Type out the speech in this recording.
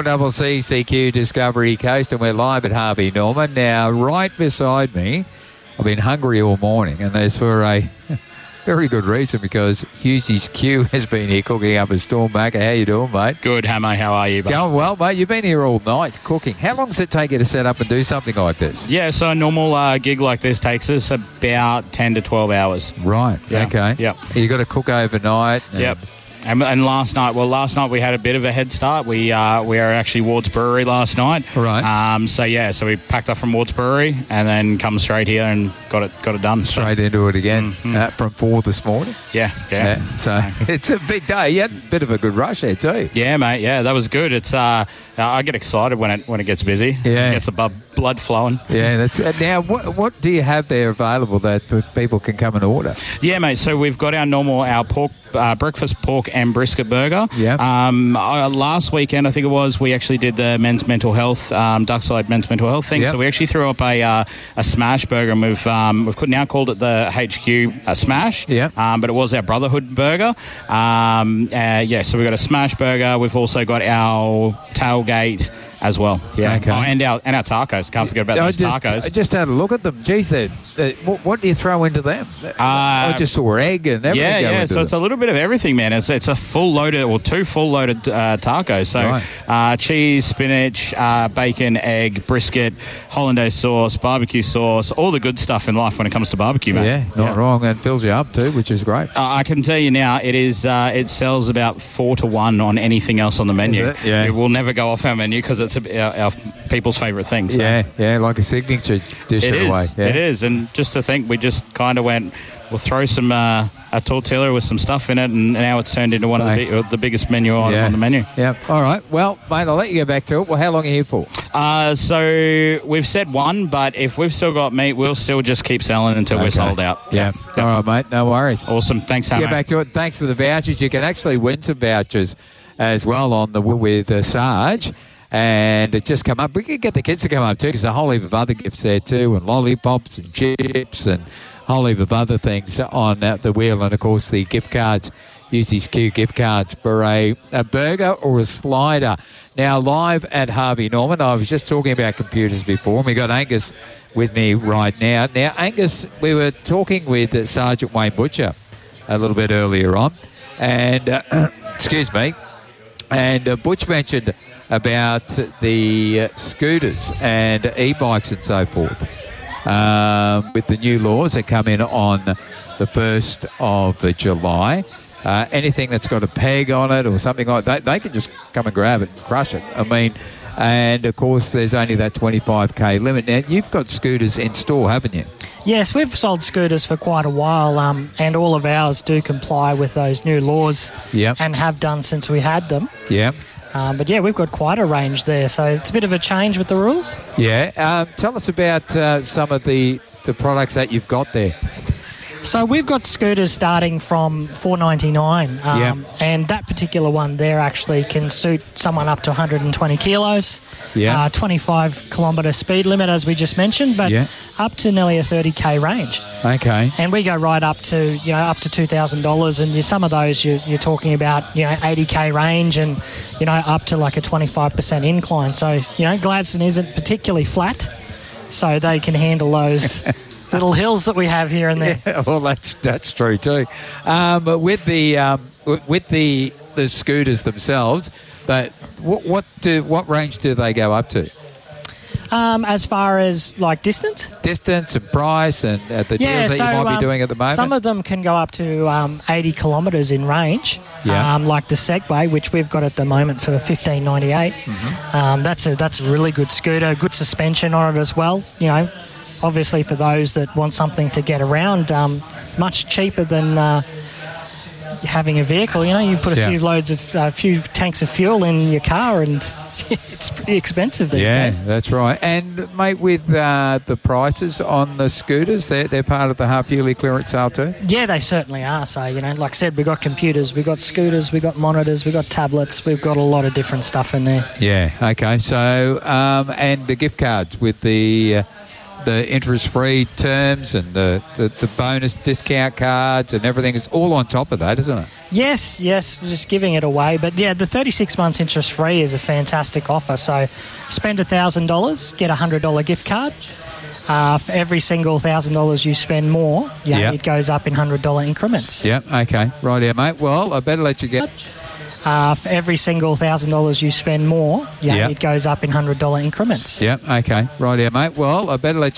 4CCQ Discovery Coast, and we're live at Harvey Norman. Now, right beside me, I've been hungry all morning, and there's for a very good reason, because Hughesy's Q has been here cooking up a storm back. How you doing, mate? Good, Hammer. How are you, mate? Going well, mate. You've been here all night cooking. How long does it take you to set up and do something like this? Yeah, so a normal gig like this takes us about 10 to 12 hours. Right, Yeah. okay. Yep. You got to cook overnight. Yep. And last night we had a bit of a head start. We were actually Ward's Brewery last night. Right. So we packed up from Ward's Brewery and then come straight here and got it done. Straight into it again from 4 this morning. Yeah. So it's a big day. You had a bit of a good rush there too. Yeah, mate. Yeah, that was good. It's I get excited when it gets busy. Yeah. It gets the blood flowing. Yeah, that's now. What do you have there available that people can come and order? Yeah, mate. So we've got our pork breakfast pork and brisket burger. Yeah. Last weekend, I think it was, we actually did the men's mental health, Duckside men's mental health thing. Yep. So we actually threw up a smash burger, and we've now called it the HQ Smash. Yeah. But it was our Brotherhood burger. So we've got a smash burger. We've also got our tailgate as well. Yeah. Okay. And our tacos. Can't forget about those tacos. I just had a look at them. Geez, what do you throw into them? I just saw egg and everything. Yeah. So it's a little bit of everything, man. It's a two full loaded tacos. So right. Cheese, spinach, bacon, egg, brisket, hollandaise sauce, barbecue sauce, all the good stuff in life when it comes to barbecue, man. Yeah, not wrong, and fills you up too, which is great. I can tell you now, it sells about 4 to 1 on anything else on the menu. Is it? Yeah. It will never go off our menu because it's our people's favourite thing. So. Yeah, like a signature dish in a way. Yeah. It is, and just to think, we just kind of went, we'll throw some a tortilla with some stuff in it, and now it's turned into one of the biggest menu on the menu. Yeah. All right. Well, mate, I'll let you get back to it. Well, how long are you here for? So we've said 1, but if we've still got meat, we'll still just keep selling until we're sold out. Yeah. All right, mate. No worries. Awesome. Thanks, Hammer. Get back to it. Thanks for the vouchers. You can actually win some vouchers as well on with Sarge. And it just come up. We could get the kids to come up too, because a whole heap of other gifts there too, and lollipops and chips and a whole heap of other things on the wheel. And of course the gift cards, Hughesy's Q gift cards for a burger or a slider. Now live at Harvey Norman. I was just talking about computers before, and we got Angus with me right now. Now Angus, we were talking with Sergeant Wayne Butcher a little bit earlier on, and excuse me, and Butch mentioned about the scooters and e-bikes and so forth with the new laws that come in on the 1st of July. Anything that's got a peg on it or something like that, they can just come and grab it and crush it. I mean, and of course there's only that 25k limit. Now you've got scooters in store, haven't you? Yes, we've sold scooters for quite a while, and all of ours do comply with those new laws. Yep. And have done since we had them. Yeah. But yeah, we've got quite a range there, so it's a bit of a change with the rules. Yeah. Tell us about some of the products that you've got there. So we've got scooters starting from $4.99, and that particular one there actually can suit someone up to 120 kilos. 25 kilometre speed limit, as we just mentioned, but up to nearly a 30k range. Okay. And we go right up to $2,000, and some of those you're talking about 80k range, and up to like a 25% incline. So Gladstone isn't particularly flat, so they can handle those. Little hills that we have here and there. Yeah, well, that's true too. But with the scooters themselves, what range do they go up to? As far as like distance and price, and the deals that you might be doing at the moment. Some of them can go up to 80 kilometres in range. Like the Segway, which we've got at the moment for $15.98. Mm-hmm. That's a really good scooter, good suspension on it as well. Obviously, for those that want something to get around, much cheaper than having a vehicle. You put a few tanks of fuel in your car, and it's pretty expensive these days. Yeah, that's right. And mate, with the prices on the scooters, they're part of the half yearly clearance sale too. Yeah, they certainly are. So like I said, we've got computers, we've got scooters, we've got monitors, we've got tablets, we've got a lot of different stuff in there. Yeah. Okay. So and the gift cards with the the interest-free terms and the bonus discount cards and everything is all on top of that, isn't it? Yes, just giving it away. But yeah, the 36 months interest-free is a fantastic offer. So spend $1,000, get a $100 gift card. For every single $1,000 you spend more, it goes up in $100 increments. Yep, okay. Right here, mate. Well, I better let you get... For every single $1,000 you spend more, it goes up in $100 increments. Yep, okay. Right here, mate. Well, I better let you...